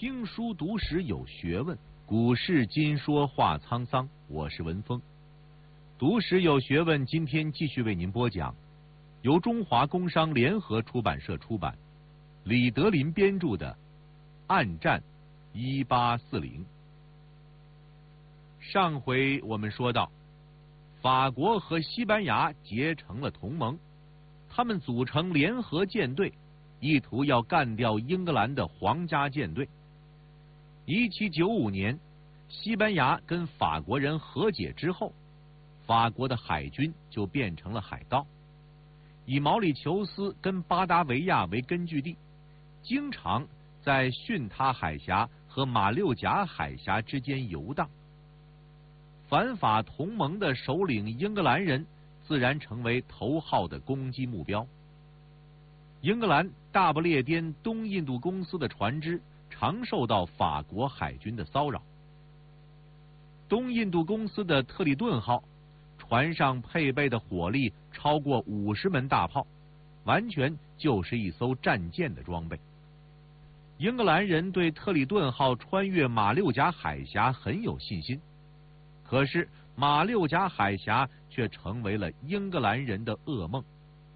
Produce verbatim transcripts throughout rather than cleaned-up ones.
听书读史有学问，古事今说话沧桑。我是文峰，读史有学问。今天继续为您播讲，由中华工商联合出版社出版，李德林编著的《暗战一八四零》。上回我们说到，法国和西班牙结成了同盟，他们组成联合舰队，意图要干掉英格兰的皇家舰队。一七九五年，西班牙跟法国人和解之后，法国的海军就变成了海盗，以毛里求斯跟巴达维亚为根据地，经常在巽他海峡和马六甲海峡之间游荡。反法同盟的首领英格兰人自然成为头号的攻击目标。英格兰大不列颠东印度公司的船只常受到法国海军的骚扰。东印度公司的特里顿号船上配备的火力超过五十门大炮，完全就是一艘战舰的装备。英格兰人对特里顿号穿越马六甲海峡很有信心，可是马六甲海峡却成为了英格兰人的噩梦。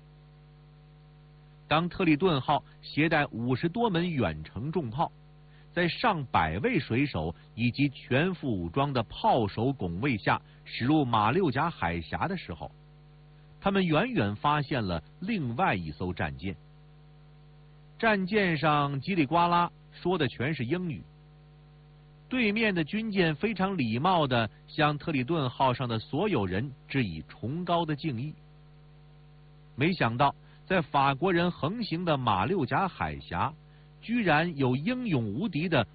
当特里顿号携带五十多门远程重炮，在上百位水手以及全副武装的炮手拱卫下驶入马六甲海峡的时候，他们远远发现了另外一艘战舰。战舰上叽里呱啦说的全是英语，对面的军舰非常礼貌地向特里顿号上的所有人致以崇高的敬意。没想到在法国人横行的马六甲海峡，居然有英勇无敌的